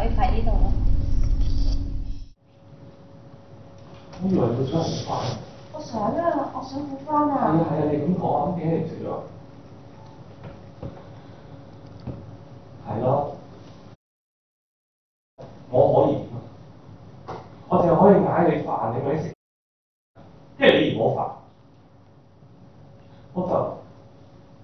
你快啲到咯。 我以為你想食飯。 我想啊，我想好翻啊。 係啊，你咁講啊，咁點解你唔食咗？係咯，我可以點啊？我淨係可以嗌你飯，你咪食，因為你嫌我煩，我就。